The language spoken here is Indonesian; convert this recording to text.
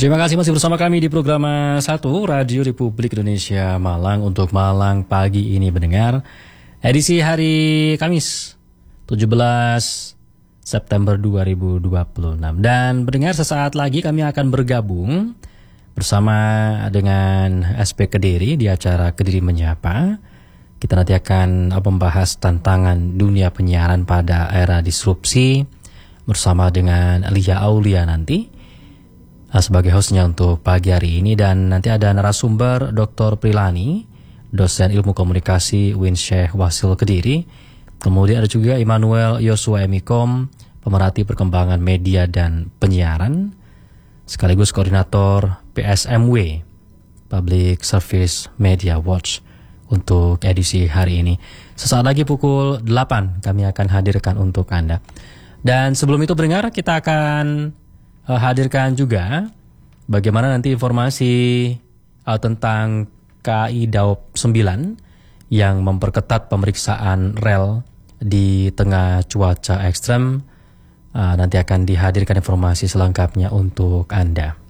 Terima kasih masih bersama kami di program 1 Radio Republik Indonesia Malang untuk Malang pagi ini mendengar edisi hari Kamis 17 September 2026. Dan mendengar sesaat lagi kami akan bergabung bersama dengan SP Kediri di acara Kediri Menyapa. Kita nanti akan membahas tantangan dunia penyiaran pada era disrupsi bersama dengan Lia Aulia nanti sebagai hostnya untuk pagi hari ini. Dan nanti ada narasumber Dr. Prilani, dosen ilmu komunikasi UIN Syekh Wasil Kediri. Kemudian ada juga Immanuel Yosua Emikom, pemerhati perkembangan media dan penyiaran, sekaligus koordinator PSMW, Public Service Media Watch, untuk edisi hari ini. Sesaat lagi pukul 8 kami akan hadirkan untuk Anda. Dan sebelum itu pendengar, kita akan hadirkan juga bagaimana nanti informasi tentang KAI Daop 9 yang memperketat pemeriksaan rel di tengah cuaca ekstrem. Nanti akan dihadirkan informasi selengkapnya untuk Anda.